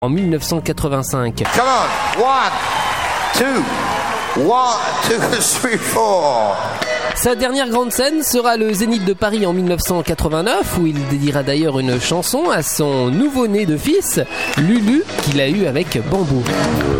en 1985. Come on, 1, 2, 3, 4. Sa dernière grande scène sera le Zénith de Paris en 1989, où il dédiera d'ailleurs une chanson à son nouveau-né de fils, Lulu, qu'il a eu avec Bambou.